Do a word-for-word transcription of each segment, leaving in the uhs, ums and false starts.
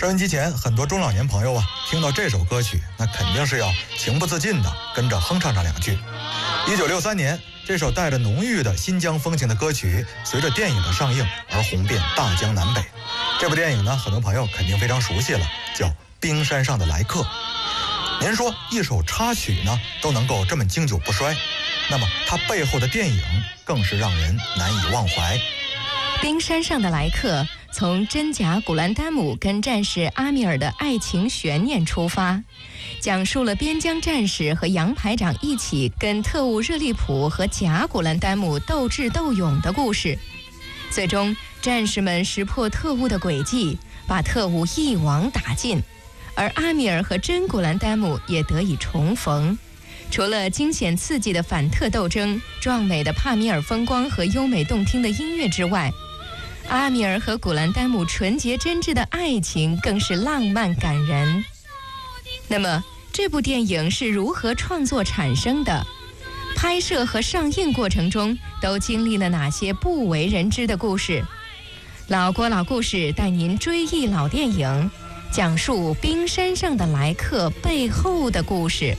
收音机前很多中老年朋友啊，听到这首歌曲，那肯定是要情不自禁的跟着哼唱上两句。一九六三年，这首带着浓郁的新疆风情的歌曲，随着电影的上映而红遍大江南北。这部电影呢，很多朋友肯定非常熟悉了，叫《冰山上的来客》。您说一首插曲呢都能够这么经久不衰，那么它背后的电影更是让人难以忘怀。 冰山上的来客从真假古兰丹姆跟战士阿米尔的爱情悬念出发，讲述了边疆战士和杨排长一起跟特务热利普和假古兰丹姆斗智斗勇的故事。最终战士们识破特务的诡计，把特务一网打尽，而阿米尔和真古兰丹姆也得以重逢。除了惊险刺激的反特斗争、壮美的帕米尔风光和优美动听的音乐之外，阿米尔和古兰丹姆纯洁真挚的爱情更是浪漫感人。那么这部电影是如何创作产生的？拍摄和上映过程中都经历了哪些不为人知的故事？老郭老故事带您追忆老电影，讲述冰山上的来客背后的故事。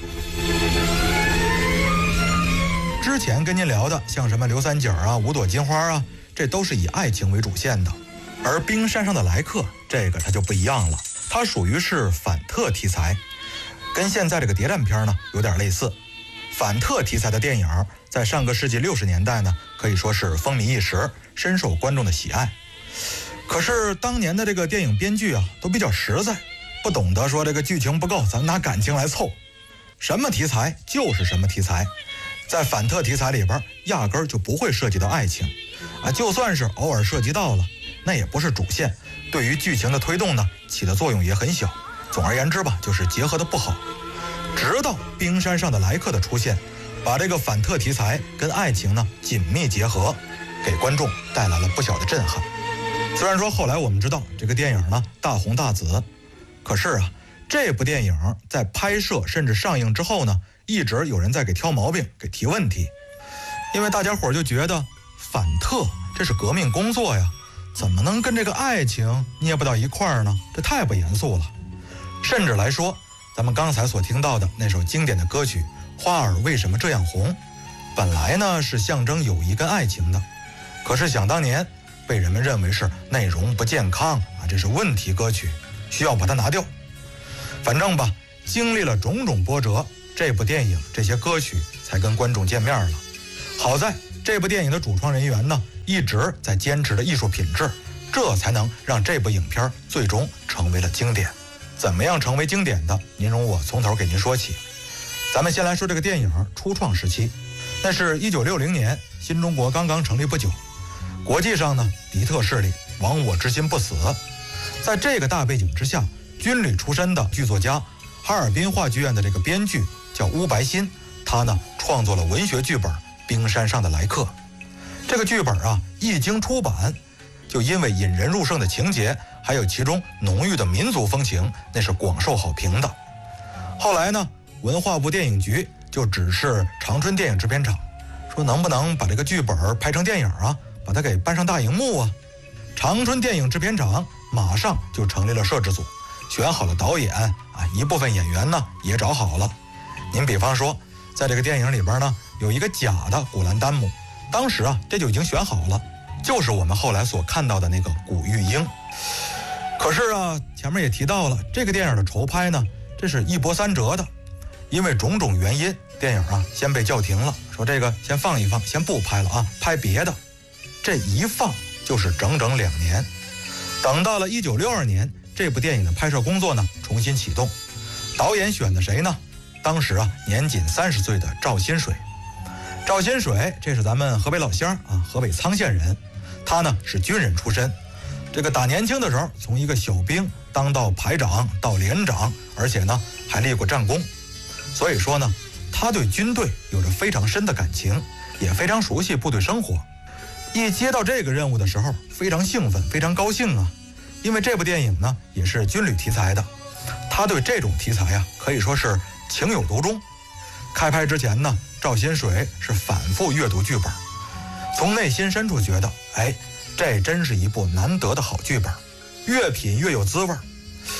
之前跟您聊的像什么刘三姐啊、五朵金花啊，这都是以爱情为主线的。而冰山上的来客这个它就不一样了，它属于是反特题材，跟现在这个谍战片呢有点类似。反特题材的电影在上个世纪六十年代呢可以说是风靡一时，深受观众的喜爱。可是当年的这个电影编剧啊都比较实在，不懂得说这个剧情不够咱拿感情来凑，什么题材就是什么题材。在反特题材里边压根儿就不会涉及到爱情啊，就算是偶尔涉及到了，那也不是主线，对于剧情的推动呢起的作用也很小。总而言之吧，就是结合的不好。直到冰山上的来客的出现，把这个反特题材跟爱情呢紧密结合，给观众带来了不小的震撼。虽然说后来我们知道这个电影呢大红大紫，可是啊这部电影在拍摄甚至上映之后呢，一直有人在给挑毛病给提问题。因为大家伙就觉得反特这是革命工作呀，怎么能跟这个爱情捏不到一块儿呢？这太不严肃了。甚至来说，咱们刚才所听到的那首经典的歌曲《花儿为什么这样红》，本来呢是象征友谊跟爱情的，可是想当年被人们认为是内容不健康啊，这是问题歌曲，需要把它拿掉。反正吧，经历了种种波折，这部电影这些歌曲才跟观众见面了。好在这部电影的主创人员呢一直在坚持的艺术品质，这才能让这部影片最终成为了经典。怎么样成为经典的？您容我从头给您说起。咱们先来说这个电影初创时期，那是一九六零年，新中国刚刚成立不久，国际上呢敌特势力亡我之心不死。在这个大背景之下，军旅出身的剧作家，哈尔滨话剧院的这个编剧叫乌白新，他呢创作了文学剧本《冰山上的来客》。这个剧本啊一经出版，就因为引人入胜的情节，还有其中浓郁的民族风情，那是广受好评的。后来呢，文化部电影局就指示长春电影制片厂，说能不能把这个剧本拍成电影啊，把它给搬上大荧幕啊。长春电影制片厂马上就成立了摄制组，选好了导演啊，一部分演员呢也找好了。您比方说，在这个电影里边呢，有一个假的古兰丹姆，当时啊这就已经选好了，就是我们后来所看到的那个古玉英。可是啊，前面也提到了，这个电影的筹拍呢，这是一波三折的，因为种种原因，电影啊先被叫停了，说这个先放一放，先不拍了啊，拍别的。这一放就是整整两年。等到了一九六二年，这部电影的拍摄工作呢重新启动，导演选的谁呢？当时啊年仅三十岁的赵新水。赵新水这是咱们河北老乡啊，河北沧县人，他呢是军人出身。这个打年轻的时候，从一个小兵当到排长到连长，而且呢还立过战功。所以说呢，他对军队有着非常深的感情，也非常熟悉部队生活。一接到这个任务的时候，非常兴奋，非常高兴啊！因为这部电影呢也是军旅题材的，他对这种题材啊可以说是情有独钟。开拍之前呢，赵新水是反复阅读剧本，从内心深处觉得，哎，这真是一部难得的好剧本，越品越有滋味。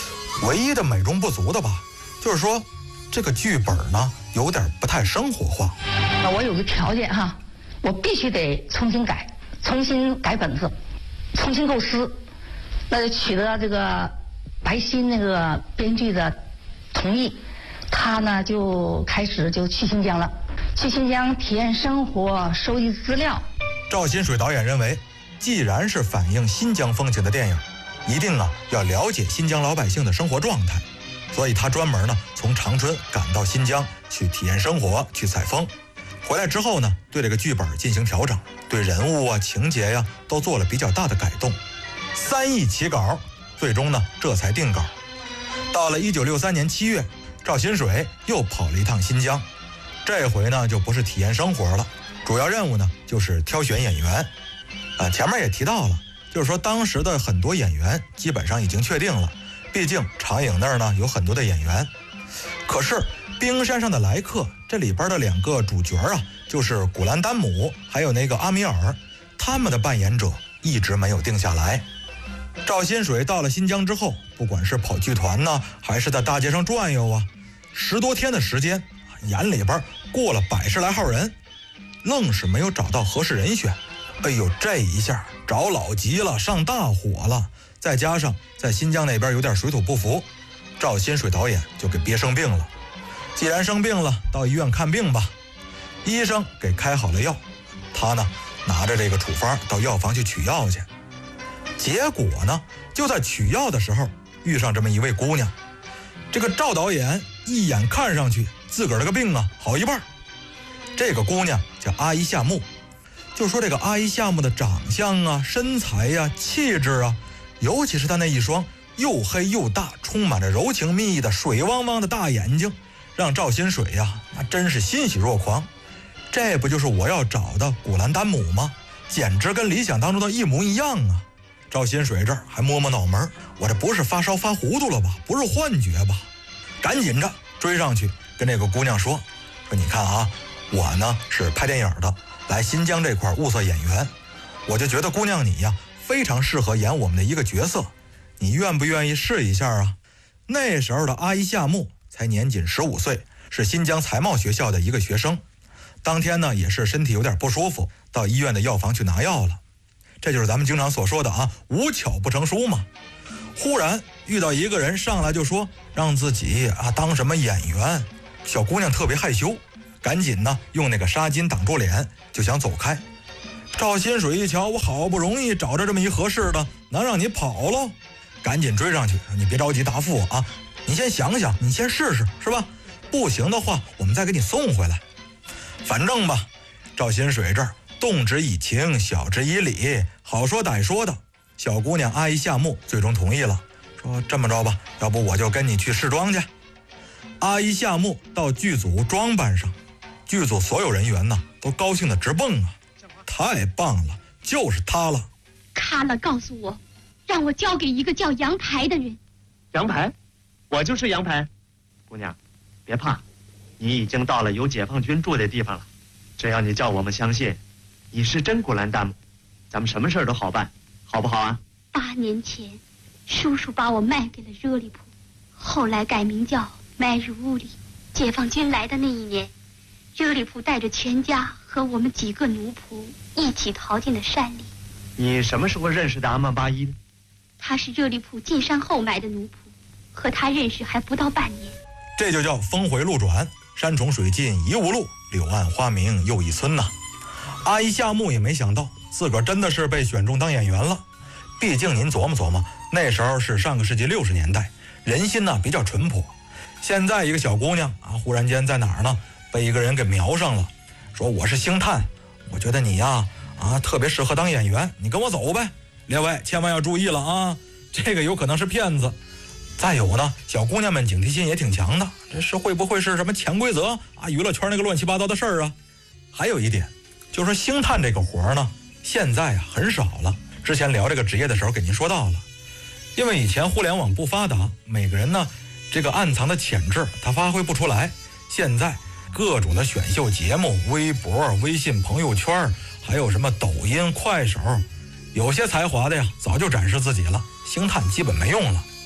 唯一的美中不足的吧，就是说这个剧本呢有点不太生活化。 那我有个条件哈，我必须得重新改，重新改本子，重新构思，那就取得这个白新那个编剧的同意，他呢就开始就去新疆了，去新疆体验生活，收集资料。 赵新水导演认为，既然是反映新疆风情的电影，一定啊要了解新疆老百姓的生活状态，所以他专门呢从长春赶到新疆去体验生活，去采风。回来之后呢，对这个剧本进行调整，对人物啊情节呀、啊、都做了比较大的改动。三易起稿，最终呢这才定稿。到了一九六三年七月，赵新水又跑了一趟新疆，这回呢就不是体验生活了，主要任务呢就是挑选演员。啊，前面也提到了，就是说当时的很多演员基本上已经确定了，毕竟长影那儿呢有很多的演员。可是冰山上的来客这里边的两个主角啊，就是古兰丹姆还有那个阿米尔，他们的扮演者一直没有定下来。赵新水到了新疆之后，不管是跑剧团呢，还是在大街上转悠啊，十多天的时间，眼里边过了百十来号人，愣是没有找到合适人选。哎呦，这一下找老急了，上大火了，再加上在新疆那边有点水土不服，赵新水导演就给憋生病了。既然生病了，到医院看病吧。医生给开好了药，他呢拿着这个处方到药房去取药去。结果呢，就在取药的时候遇上这么一位姑娘。这个赵导演一眼看上去自个儿这个病啊好一半。这个姑娘叫阿依夏木，就说这个阿依夏木的长相啊、身材呀、啊、气质啊，尤其是她那一双又黑又大、充满着柔情蜜意的水汪汪的大眼睛，让赵新水呀、啊、那真是欣喜若狂。这不就是我要找的古兰丹姆吗？简直跟理想当中的一模一样啊！赵新水这儿还摸摸脑门，我这不是发烧发糊涂了吧？不是幻觉吧？赶紧着追上去跟这个姑娘说说你看啊，我呢是拍电影的，来新疆这块物色演员，我就觉得姑娘你呀非常适合演我们的一个角色，你愿不愿意试一下啊？那时候的阿依夏木才年仅十五岁，是新疆才贸学校的一个学生。当天呢也是身体有点不舒服，到医院的药房去拿药了。这就是咱们经常所说的啊，无巧不成书嘛。忽然遇到一个人上来就说让自己啊当什么演员，小姑娘特别害羞，赶紧呢用那个纱巾挡住脸，就想走开。赵新水一瞧，我好不容易找着这么一合适的，能让你跑喽？赶紧追上去，你别着急答复我啊，你先想想，你先试试是吧？不行的话我们再给你送回来。反正吧，赵新水这儿动之以情，晓之以理，好说歹说的，小姑娘阿依夏木最终同意了，说这么着吧，要不我就跟你去试妆去。阿依夏木到剧组装扮上，剧组所有人员呢都高兴的直蹦啊，太棒了，就是他了。 卡了告诉我，让我交给一个叫杨排的人。 杨排？我就是杨排。姑娘，别怕，你已经到了有解放军住的地方了，只要你叫我们相信你是真古兰丹姆，咱们什么事都好办，好不好啊？ 八年前叔叔把我卖给了热里普，后来改名叫麦日乌里。解放军来的那一年，热里普带着全家和我们几个奴仆一起逃进了山里。 你什么时候认识的阿曼巴依的？ 他是热里普进山后买的奴仆，和他认识还不到半年。 这就叫峰回路转，山重水尽疑无路，柳暗花明又一村呐。阿依夏木也没想到自个儿真的是被选中当演员了。毕竟您琢磨琢磨，那时候是上个世纪六十年代，人心呢比较淳朴。现在一个小姑娘啊，忽然间在哪儿呢被一个人给瞄上了，说我是星探，我觉得你呀啊特别适合当演员，你跟我走呗。列位千万要注意了啊，这个有可能是骗子。再有呢，小姑娘们警惕心也挺强的，这是会不会是什么潜规则啊，娱乐圈那个乱七八糟的事儿啊？还有一点就是说星探这个活呢现在啊很少了，之前聊这个职业的时候给您说到了，因为以前互联网不发达，每个人呢这个暗藏的潜质他发挥不出来。现在各种的选秀节目，微博、微信朋友圈，还有什么抖音、快手，有些才华的呀早就展示自己了，星探基本没用了。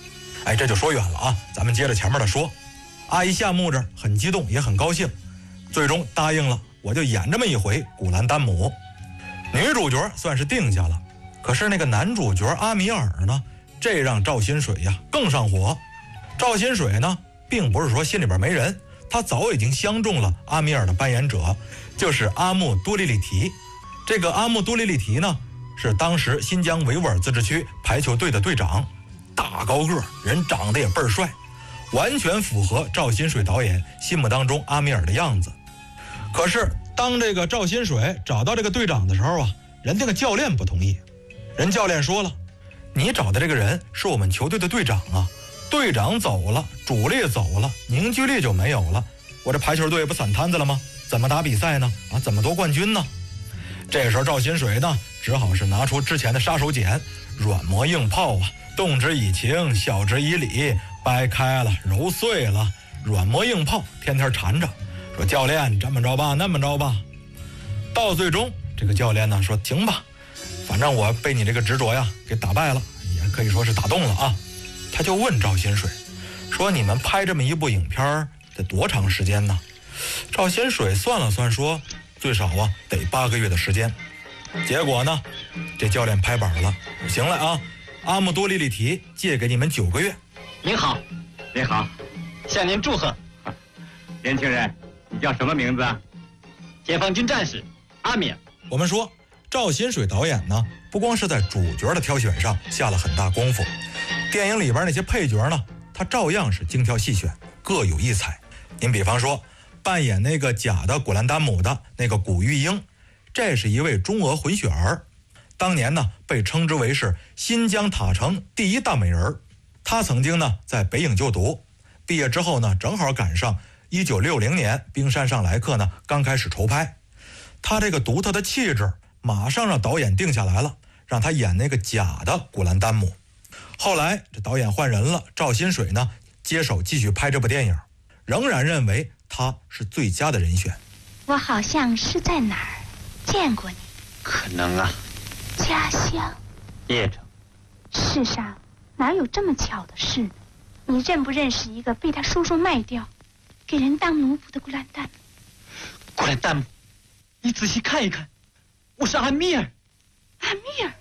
哎，这就说远了啊，咱们接着前面的说。阿姨夏木这很激动，也很高兴，最终答应了，我就演这么一回古兰丹姆。女主角算是定下了，可是那个男主角阿米尔呢，这让赵新水呀更上火。赵新水呢，并不是说心里边没人，他早已经相中了阿米尔的扮演者，就是阿木都莉莉缇。这个阿木都莉莉缇呢，是当时新疆维吾尔自治区排球队的队长，大高个，人长得也倍儿帅，完全符合赵新水导演心目当中阿米尔的样子。可是当这个赵新水找到这个队长的时候啊，人这个教练不同意。人教练说了，你找的这个人是我们球队的队长啊，队长走了，主力走了，凝聚力就没有了，我这排球队不散摊子了吗？怎么打比赛呢？啊，怎么夺冠军呢？这时候赵新水呢，只好是拿出之前的杀手锏，软磨硬泡啊，动之以情，晓之以理，掰开了，揉碎了，软磨硬泡，天天缠着，说教练这么着吧，那么着吧。到最终，这个教练呢说行吧，反正我被你这个执着呀给打败了，也可以说是打动了啊。他就问赵新水说，你们拍这么一部影片得多长时间呢？赵新水算了算说，最少啊得八个月的时间。结果呢，这教练拍板了，行了啊，阿木都莉莉缇借给你们九个月。 您好，您好，向您祝贺。年轻人，你叫什么名字啊？解放军战士阿米尔。 我们说赵新水导演呢，不光是在主角的挑选上下了很大功夫，电影里边那些配角呢，他照样是精挑细选，各有异彩。您比方说扮演那个假的古兰丹姆的那个古玉英，这是一位中俄混血儿，当年呢被称之为是新疆塔城第一大美人。她曾经呢在北影就读，毕业之后呢正好赶上一九六零年冰山上来客呢刚开始筹拍，她这个独特的气质马上让导演定下来了，让她演那个假的古兰丹姆。后来这导演换人了，赵新水呢接手继续拍这部电影，仍然认为他是最佳的人选。 我好像是在哪儿见过你。 可能啊。 家乡。 叶城。 世上哪有这么巧的事呢？你认不认识一个被他叔叔卖掉，给人当奴仆的古兰丹姆？ 古兰丹姆，你仔细看一看，我是阿米尔。 阿米尔。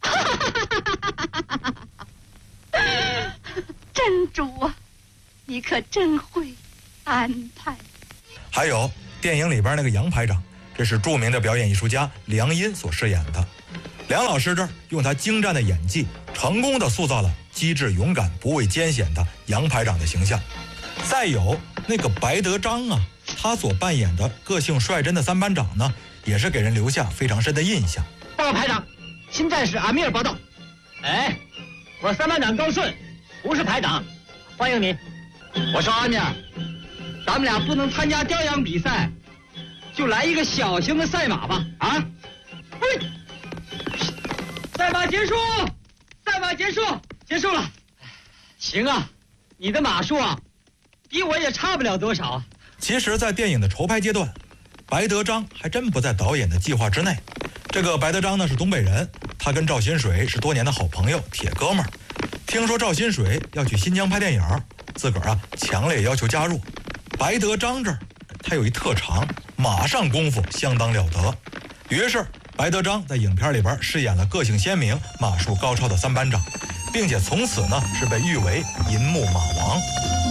真主啊，你可真会安排。 还有电影里边那个杨排长，这是著名的表演艺术家梁音所饰演的。梁老师这儿用他精湛的演技，成功的塑造了机智勇敢、不畏艰险的杨排长的形象。再有那个白德章啊，他所扮演的个性率真的三班长呢，也是给人留下非常深的印象。 报告排长，新战士阿米尔报道。哎，我三班长高顺，不是排长，欢迎你。我说阿米尔，咱们俩不能参加雕羊比赛，就来一个小型的赛马吧？啊？嘿，赛马结束，赛马结束，结束了。行啊，你的马术啊，比我也差不了多少啊。 其实，在电影的筹拍阶段，白德章还真不在导演的计划之内。这个白德章呢是东北人，他跟赵新水是多年的好朋友、铁哥们儿。听说赵新水要去新疆拍电影，自个儿啊强烈要求加入。白德章这儿他有一特长，马上功夫相当了得。于是白德章在影片里边饰演了个性鲜明、马术高超的三班长，并且从此呢是被誉为银幕马王。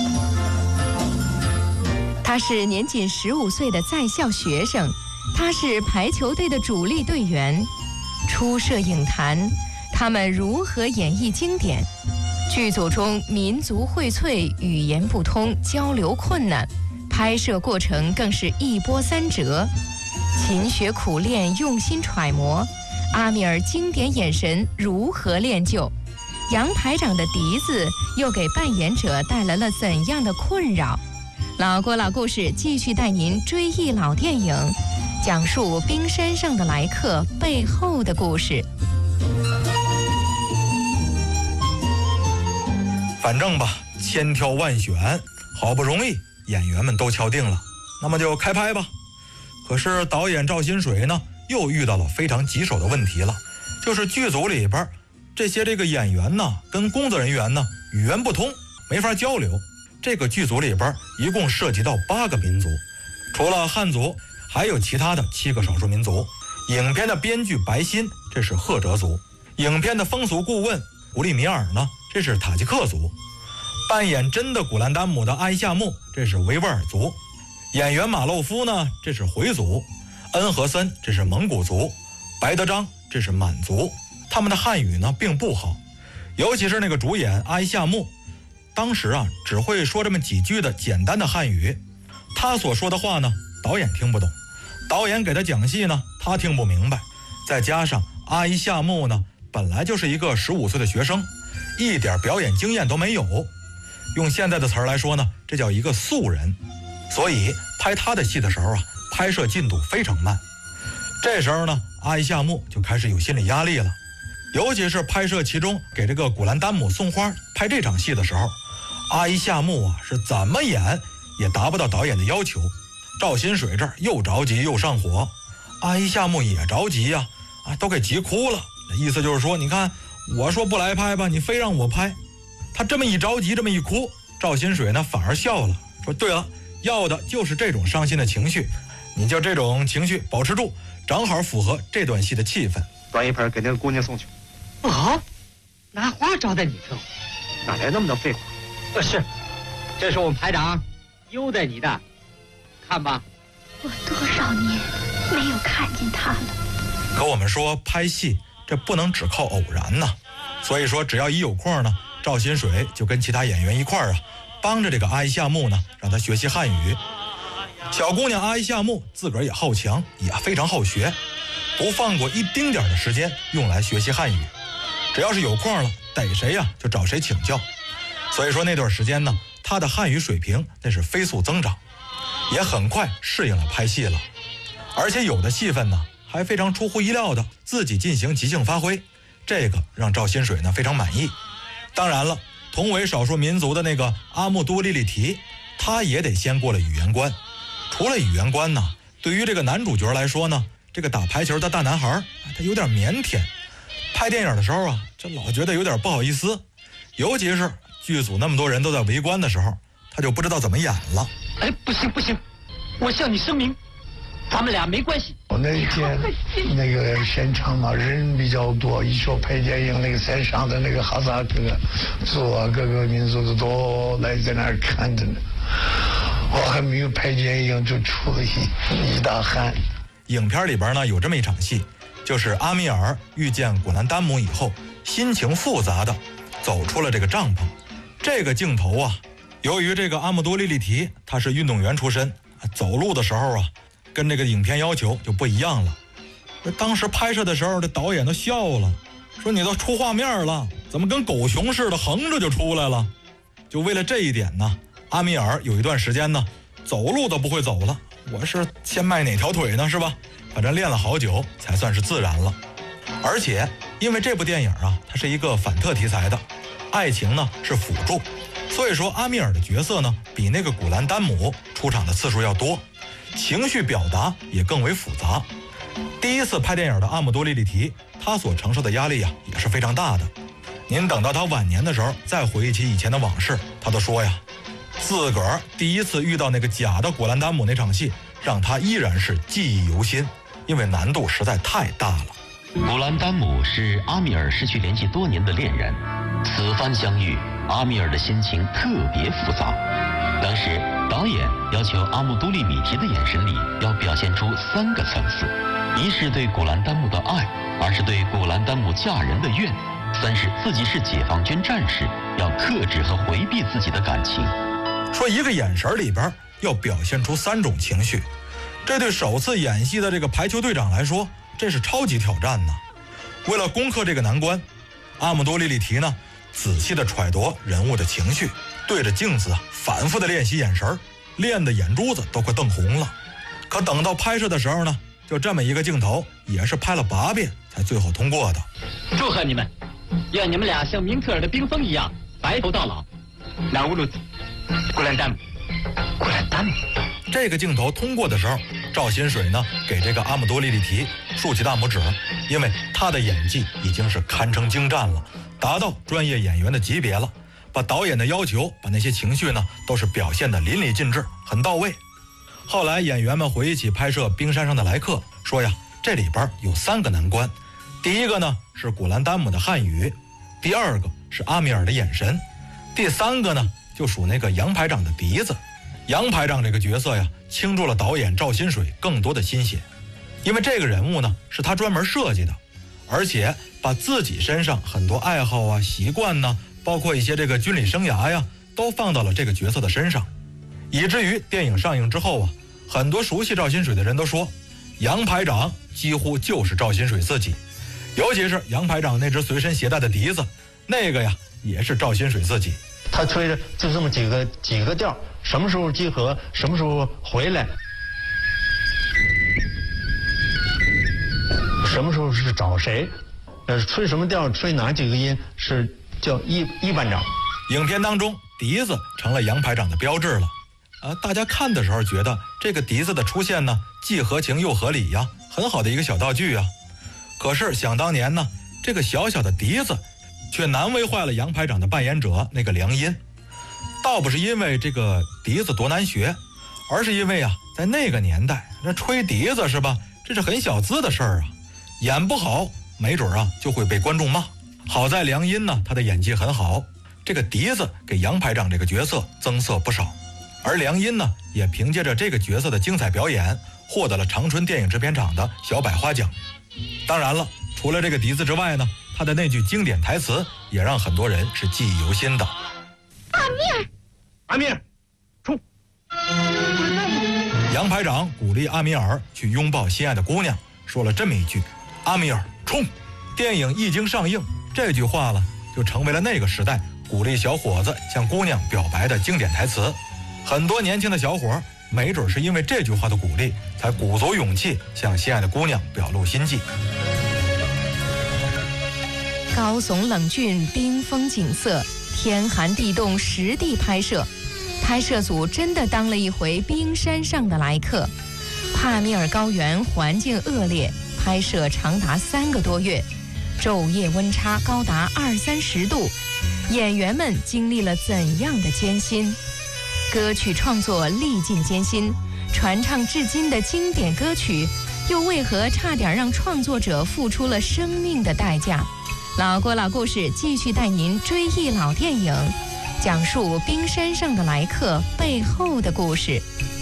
他是年仅十五岁的在校学生，他是排球队的主力队员。初涉影坛，他们如何演绎经典？剧组中民族荟萃，语言不通，交流困难，拍摄过程更是一波三折。勤学苦练，用心揣摩，阿米尔经典眼神如何练就？杨排长的笛子又给扮演者带来了怎样的困扰？老郭老故事继续带您追忆老电影，讲述冰山上的来客背后的故事。 反正吧，千挑万选，好不容易演员们都敲定了，那么就开拍吧。可是导演赵新水呢，又遇到了非常棘手的问题了，就是剧组里边这些这个演员呢，跟工作人员呢语言不通，没法交流。这个剧组里边一共涉及到八个民族，除了汉族，还有其他的七个少数民族。影片的编剧白欣，这是赫哲族；影片的风俗顾问古利米尔呢，这是塔吉克族；扮演真的古兰丹姆的埃夏木，这是维吾尔族；演员马洛夫呢，这是回族；恩和森，这是蒙古族；白德章，这是满族。他们的汉语呢并不好，尤其是那个主演埃夏木，当时啊只会说这么几句的简单的汉语，他所说的话呢导演听不懂，导演给他讲戏呢他听不明白，再加上埃夏木呢本来就是一个十五岁的学生，一点表演经验都没有，用现在的词儿来说呢，这叫一个素人，所以拍他的戏的时候啊，拍摄进度非常慢。这时候呢，埃夏木就开始有心理压力了，尤其是拍摄其中给这个古兰丹姆送花拍这场戏的时候，埃夏木啊是怎么演也达不到导演的要求。赵新水这儿又着急又上火，埃夏木也着急呀、啊，啊都给急哭了。意思就是说，你看我说不来拍吧，你非让我拍。他这么一着急，这么一哭，赵新水呢反而笑了，说对了，要的就是这种伤心的情绪，你就这种情绪保持住，正好符合这段戏的气氛。 端一盆给那个姑娘送去。 不好，拿花招待女朋友， 哪来那么多废话？ 不是，这是我们排长优待你的，看吧。 我多少年没有看见他了。 可我们说拍戏这不能只靠偶然呢，所以说只要一有空呢，赵新水就跟其他演员一块儿啊，帮着这个埃夏木呢，让他学习汉语。小姑娘埃夏木自个儿也好强，也非常好学，不放过一丁点的时间用来学习汉语。只要是有空了，逮谁呀、啊、就找谁请教。所以说那段时间呢，他的汉语水平那是飞速增长，也很快适应了拍戏了。而且有的戏份呢，还非常出乎意料的自己进行即兴发挥，这个让赵新水呢非常满意。当然了，同为少数民族的那个阿木都莉莉提，他也得先过了语言关。除了语言关呢，对于这个男主角来说呢，这个打排球的大男孩他有点腼腆，拍电影的时候啊，这老觉得有点不好意思，尤其是剧组那么多人都在围观的时候，他就不知道怎么演了。 哎，不行不行，我向你声明，咱们俩没关系。 我那天那个现场嘛，人比较多，一说拍电影，那个山上的那个哈萨克族啊，各个民族的都来在那儿看着呢。我还没有拍电影就出了一一大汗。 影片里边呢有这么一场戏，就是阿米尔遇见古兰丹姆以后，心情复杂的走出了这个帐篷。这个镜头啊，由于这个阿木都莉莉提他是运动员出身，走路的时候啊，跟这个影片要求就不一样了。当时拍摄的时候，这导演都笑了，说你都出画面了，怎么跟狗熊似的横着就出来了？就为了这一点呢，阿米尔有一段时间呢，走路都不会走了。我是先迈哪条腿呢，是吧？反正练了好久才算是自然了。而且因为这部电影啊，它是一个反特题材的，爱情呢是辅助，所以说阿米尔的角色呢比那个古兰丹姆出场的次数要多，情绪表达也更为复杂。第一次拍电影的阿姆多莉莉提，他所承受的压力啊也是非常大的。您等到他晚年的时候再回忆起以前的往事，他都说呀，自个儿第一次遇到那个假的古兰丹姆那场戏，让他依然是记忆犹新，因为难度实在太大了。 古兰丹姆是阿米尔失去联系多年的恋人，此番相遇，阿米尔的心情特别复杂。当时导演要求阿木都莉米提的眼神里要表现出三个层次：一是对古兰丹姆的爱，二是对古兰丹姆嫁人的怨，三是自己是解放军战士，要克制和回避自己的感情。 说一个眼神里边要表现出三种情绪，这对首次演戏的这个排球队长来说，这是超级挑战呢。为了攻克这个难关，阿姆多莉莉提呢仔细的揣度人物的情绪，对着镜子反复的练习眼神，练的眼珠子都快瞪红了。可等到拍摄的时候呢，就这么一个镜头，也是拍了八遍才最后通过的。 祝贺你们，愿你们俩像明特尔的冰封一样白头到老。南乌鲁兹，古兰丹姆，古兰丹姆。 这个镜头通过的时候，赵新水呢给这个阿姆多莉莉提竖起大拇指，因为他的演技已经是堪称精湛了，达到专业演员的级别了， 把导演的要求，把那些情绪呢都是表现得淋漓尽致，很到位。后来演员们回忆起拍摄《冰山上的来客》，说呀，这里边有三个难关。第一个呢是古兰丹姆的汉语，第二个是阿米尔的眼神，第三个呢就属那个杨排长的笛子。杨排长这个角色呀，倾注了导演赵新水更多的心血，因为这个人物呢是他专门设计的，而且把自己身上很多爱好啊、习惯呢，包括一些这个军旅生涯呀，都放到了这个角色的身上，以至于电影上映之后啊，很多熟悉赵新水的人都说，杨排长几乎就是赵新水自己，尤其是杨排长那只随身携带的笛子，那个呀也是赵新水自己。 他吹着就这么几个几个调，什么时候集合，什么时候回来，什么时候是找谁，呃，吹什么调，吹哪几个音，是叫一一班长。 影片当中，笛子成了杨排长的标志了。啊，大家看的时候觉得这个笛子的出现呢，既合情又合理呀，很好的一个小道具呀。可是想当年呢，这个小小的笛子却难为坏了杨排长的扮演者那个梁音。倒不是因为这个笛子多难学，而是因为啊，在那个年代，那吹笛子是吧，这是很小资的事儿啊，演不好没准啊就会被观众骂。好在梁音呢，他的演技很好，这个笛子给杨排长这个角色增色不少，而梁音呢也凭借着这个角色的精彩表演，获得了长春电影制片厂的小百花奖。当然了，除了这个笛子之外呢，他的那句经典台词也让很多人是记忆犹新的。 阿米尔， 阿米尔，冲！ 杨排长鼓励阿米尔去拥抱心爱的姑娘，说了这么一句：“阿米尔，冲！”电影一经上映，这句话了就成为了那个时代鼓励小伙子向姑娘表白的经典台词。很多年轻的小伙没准是因为这句话的鼓励，才鼓足勇气向心爱的姑娘表露心迹。 高耸冷峻，冰封景色，天寒地冻，实地拍摄。拍摄组真的当了一回冰山上的来客。帕米尔高原环境恶劣，拍摄长达三个多月，昼夜温差高达二三十度，演员们经历了怎样的艰辛？歌曲创作历尽艰辛，传唱至今的经典歌曲，又为何差点让创作者付出了生命的代价？老郭老故事继续带您追忆老电影，讲述冰山上的来客背后的故事。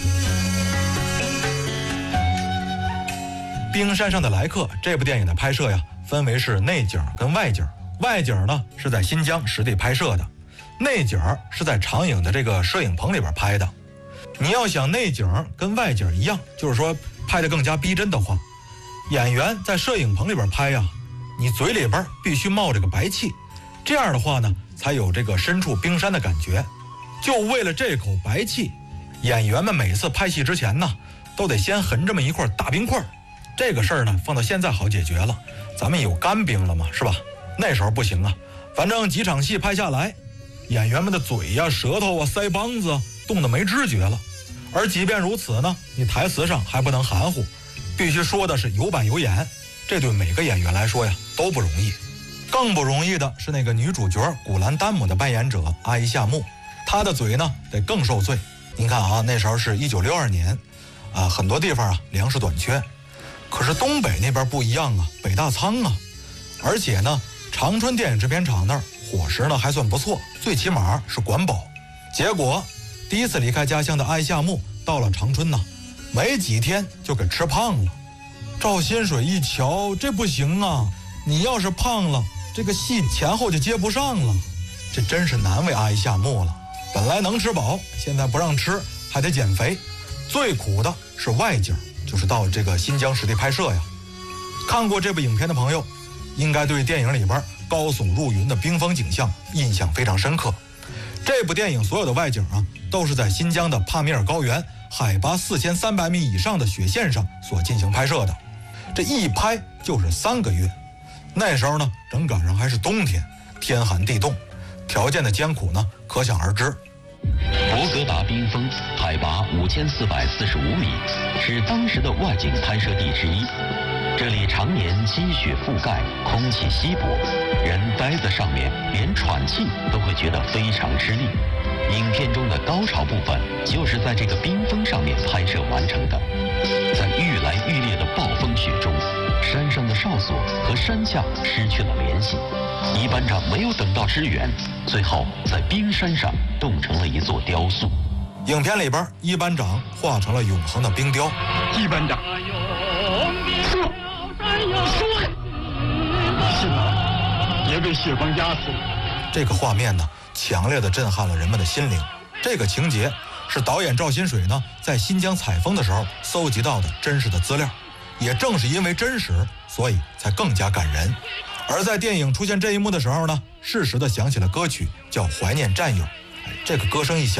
冰山上的来客这部电影的拍摄呀，分为是内景跟外景。外景呢是在新疆实地拍摄的，内景是在长影的这个摄影棚里边拍的。你要想内景跟外景一样，就是说拍得更加逼真的话，演员在摄影棚里边拍呀，你嘴里边必须冒着个白气，这样的话呢，才有这个身处冰山的感觉。就为了这口白气，演员们每次拍戏之前呢，都得先横这么一块大冰块。这个事儿呢，放到现在好解决了，咱们有干冰了嘛，是吧？那时候不行啊。反正几场戏拍下来，演员们的嘴呀、舌头啊、腮帮子啊，冻得没知觉了。而即便如此呢，你台词上还不能含糊，必须说的是有板有眼。这对每个演员来说呀，都不容易。更不容易的是那个女主角古兰丹姆的扮演者阿伊夏木，她的嘴呢得更受罪。您看啊，那时候是一九六二年，啊，很多地方啊粮食短缺。可是东北那边不一样啊，北大仓啊，而且呢，长春电影制片厂那儿伙食呢还算不错，最起码是管饱。结果第一次离开家乡的艾夏木到了长春呢，没几天就给吃胖了。赵新水一瞧，这不行啊，你要是胖了，这个戏前后就接不上了。这真是难为艾夏木了，本来能吃饱，现在不让吃，还得减肥。最苦的是外景，就是到这个新疆实地拍摄呀。看过这部影片的朋友，应该对电影里边高耸入云的冰封景象印象非常深刻。这部电影所有的外景啊，都是在新疆的帕米尔高原海拔四千三百米以上的雪线上所进行拍摄的。这一拍就是三个月，那时候呢，正赶上还是冬天，天寒地冻，条件的艰苦呢，可想而知。 博格达冰峰海拔五千四百四十五米，是当时的外景拍摄地之一。 这里常年积雪覆盖，空气稀薄，人待在上面连喘气都会觉得非常吃力。影片中的高潮部分就是在这个冰峰上面拍摄完成的。在愈来愈烈的暴风雪中，山上的哨所和山下失去了联系。一班长没有等到支援，最后在冰山上冻成了一座雕塑。 影片里边，一班长化成了永恒的冰雕。 一班长，说说，信了，别被雪光压死了。 这个画面呢，强烈的震撼了人们的心灵。这个情节是导演赵新水呢在新疆采风的时候搜集到的真实的资料，也正是因为真实，所以才更加感人。而在电影出现这一幕的时候呢，适时的响起了歌曲，叫《怀念战友》。这个歌声一响。